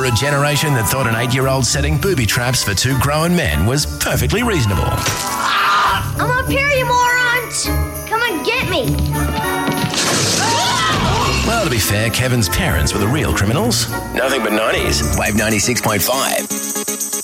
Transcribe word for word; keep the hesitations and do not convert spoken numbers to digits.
for a generation that thought an eight-year-old setting booby traps for two grown men was perfectly reasonable. I'm up here, you morons! Come and get me! Well, to be fair, Kevin's parents were the real criminals. Nothing but nineties. Wave ninety-six point five.